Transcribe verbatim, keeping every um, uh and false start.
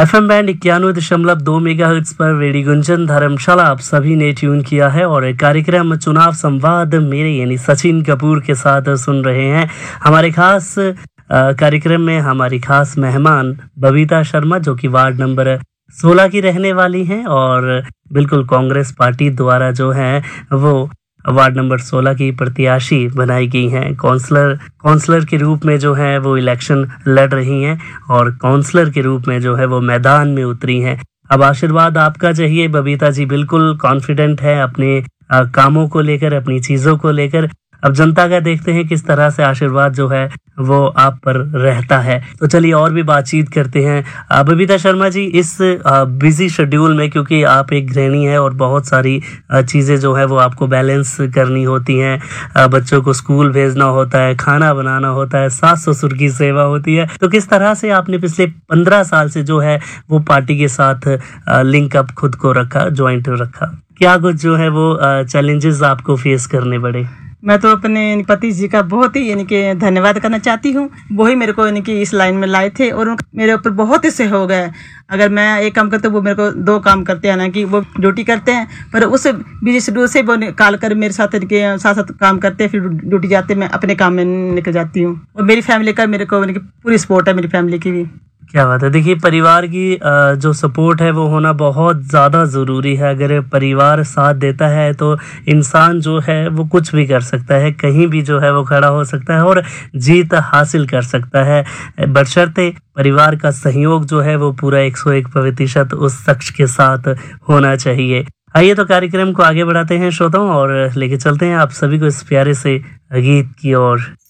F M band इक्यानवे दशमलव दो मेगा हर्ट्ज पर रेडियो गुंजन धर्मशाला आप सभी ने ट्यून किया है और कार्यक्रम चुनाव संवाद मेरे यानी सचिन कपूर के साथ सुन रहे हैं। हमारे खास अ, कार्यक्रम में हमारी खास मेहमान बबीता शर्मा जो कि वार्ड नंबर सोलह की रहने वाली हैं और बिल्कुल कांग्रेस पार्टी द्वारा जो है वो वार्ड नंबर सोलह की प्रत्याशी बनाई गई हैं। काउंसलर काउंसलर के रूप में जो है वो इलेक्शन लड़ रही हैं और काउंसलर के रूप में जो है वो मैदान में उतरी हैं। अब आशीर्वाद आपका चाहिए बबीता जी, बिल्कुल कॉन्फिडेंट है अपने अ, कामों को लेकर, अपनी चीज़ों को लेकर। अब जनता का देखते हैं किस तरह से आशीर्वाद जो है वो आप पर रहता है। तो चलिए और भी बातचीत करते हैं। अ, बबीता शर्मा जी, इस बिजी शेड्यूल में, क्योंकि आप एक गृहिणी है और बहुत सारी अ, चीज़ें जो है वो आपको बैलेंस करनी होती हैं, अ, बच्चों को स्कूल भेजना होता है, खाना बनाना होता है, सास ससुर की सेवा होती है, तो किस तरह से आपने पिछले पंद्रह साल से जो है वो पार्टी के साथ लिंक अप खुद को रखा, ज्वाइंट रखा? क्या कुछ जो है वो चैलेंजेस आपको फेस करने पड़े? मैं तो अपने पति जी का बहुत ही यानी कि धन्यवाद करना चाहती हूँ। वो ही मेरे को यानी कि इस लाइन में लाए थे और उनका मेरे ऊपर बहुत ही सहयोग है। अगर मैं एक काम करती हूँ वो मेरे को दो काम करते हैं, ना कि वो ड्यूटी करते हैं पर उस बिजी शेड्यूल से वो निकाल कर मेरे साथ के साथ साथ काम करते हैं, फिर ड्यूटी जाते मैं अपने काम में निकल जाती हूँ। और मेरी फैमिली का मेरे को यानी कि पूरी सपोर्ट है, मेरी फैमिली की भी। क्या बात है। देखिए, परिवार की अ, जो सपोर्ट है वो होना बहुत ज़्यादा ज़रूरी है। अगर परिवार साथ देता है तो इंसान जो है वो कुछ भी कर सकता है, कहीं भी जो है वो खड़ा हो सकता है और जीत हासिल कर सकता है, बशर्ते परिवार का सहयोग जो है वो पूरा एक सौ एक प्रतिशत उस शख्स के साथ होना चाहिए। आइए तो कार्यक्रम को आगे बढ़ाते हैं श्रोताओं और लेके चलते हैं आप सभी को इस प्यारे से गीत की ओर।